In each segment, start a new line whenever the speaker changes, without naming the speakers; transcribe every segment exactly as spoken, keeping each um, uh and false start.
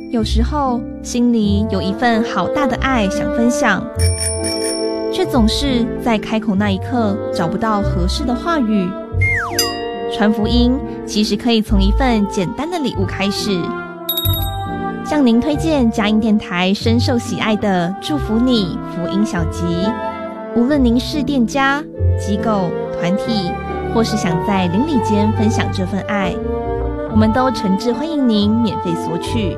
有时候心里有一份好大的爱想分享，却总是在开口那一刻找不到合适的话语。传福音其实可以从一份简单的礼物开始。向您推荐佳音电台深受喜爱的祝福你福音小集，无论您是店家、机构、团体，或是想在邻里间分享这份爱，我们都诚挚欢迎您免费索取。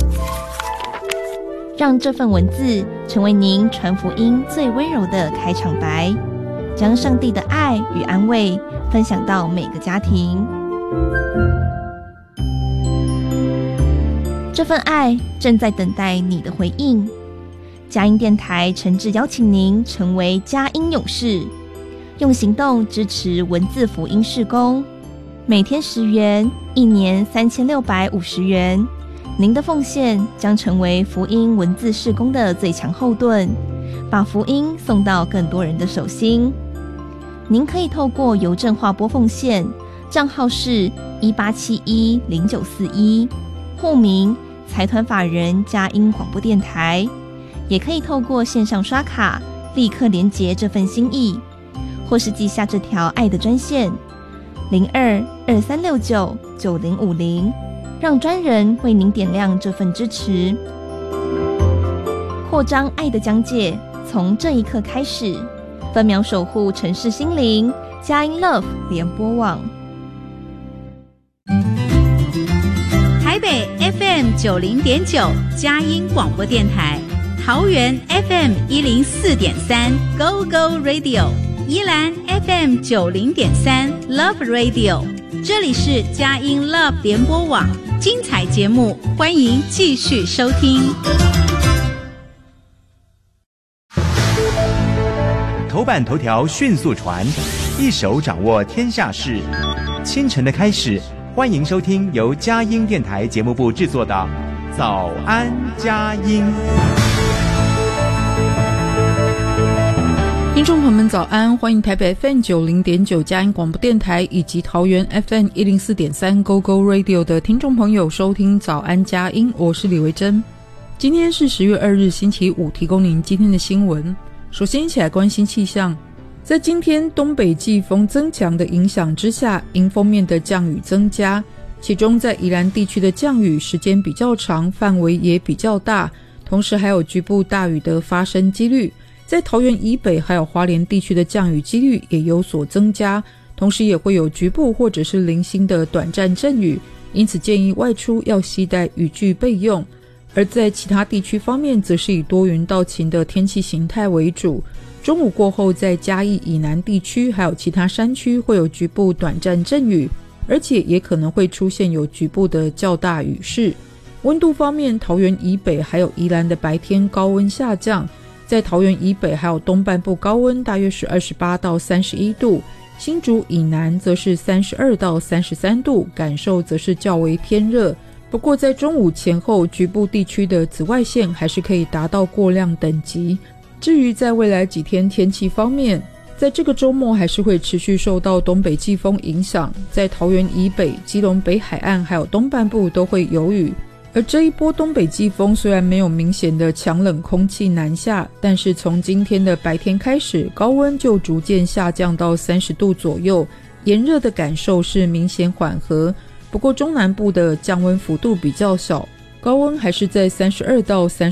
让这份文字成为您传福音最温柔的开场白，将上帝的爱与安慰分享到每个家庭。这份爱正在等待你的回应。佳音电台诚挚邀请您成为佳音勇士，用行动支持文字福音事工，每天十元，一年三千六百五十元。您的奉献将成为福音文字事工的最强后盾，把福音送到更多人的手心。您可以透过邮政划拨奉献，账号是一八七一零九四一，户名财团法人佳音广播电台，也可以透过线上刷卡立刻连结这份心意，或是记下这条爱的专线零二二三六九九零五零，让专人为您点亮这份支持。扩张爱的疆界，从这一刻开始，分秒守护城市心灵，佳音 Love 联播网。
台北 F M 九零点九佳音广播电台，桃园 F M 一零四点三 Go Go Radio， 宜兰 F M 九零点三 Love Radio， 这里是佳音 Love 联播网，精彩节目欢迎继续收听。
头版头条迅速传，一手掌握天下事。清晨的开始，欢迎收听由佳音电台节目部制作的《早安佳音》。
听众朋友们早安，欢迎台北 F M 九零点九佳音广播电台以及桃园 F M 一零四点三 Go Go Radio 的听众朋友收听早安佳音，我是李维珍。今天是十月二日星期五，提供您今天的新闻。首先一起来关心气象。在今天东北季风增强的影响之下，迎风面的降雨增加，其中在宜兰地区的降雨时间比较长，范围也比较大，同时还有局部大雨的发生几率。在桃园以北还有花莲地区的降雨几率也有所增加，同时也会有局部或者是零星的短暂阵雨，因此建议外出要携带雨具备用。而在其他地区方面，则是以多云到晴的天气形态为主。中午过后，在嘉义以南地区还有其他山区会有局部短暂阵雨，而且也可能会出现有局部的较大雨势。温度方面，桃园以北还有宜兰的白天高温下降，在桃园以北还有东半部高温大约是二十八到三十一度，新竹以南则是三十二到三十三度，感受则是较为偏热。不过在中午前后，局部地区的紫外线还是可以达到过量等级。至于在未来几天天气方面，在这个周末还是会持续受到东北季风影响，在桃园以北、基隆北海岸还有东半部都会有雨。而这一波东北季风虽然没有明显的强冷空气南下，但是从今天的白天开始，高温就逐渐下降到三十度左右，炎热的感受是明显缓和。不过中南部的降温幅度比较小，高温还是在三十二到三